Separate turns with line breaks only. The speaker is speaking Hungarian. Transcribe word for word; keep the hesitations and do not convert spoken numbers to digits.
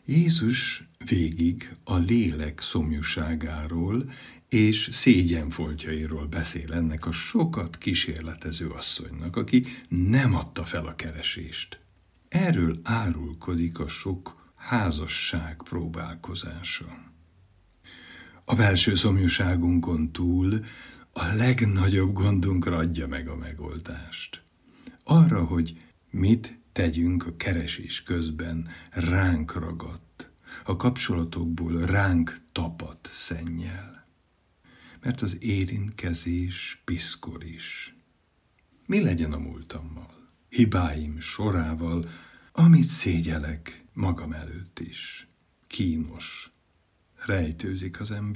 Jézus végig a lélek szomjúságáról és szégyenfoltjairól beszél ennek a sokat kísérletező asszonynak, aki nem adta fel a keresést. Erről árulkodik a sok házasság próbálkozása. A belső szomjúságunkon túl a legnagyobb gondunkra adja meg a megoldást. Arra, hogy mit tegyünk a keresés közben ránk ragadt, a kapcsolatokból ránk tapadt szennyel. Mert az érintkezés piszkol is. Mi legyen a múltammal, hibáim sorával, amit szégyelek magam előtt is? Kínos, rejtőzik az ember.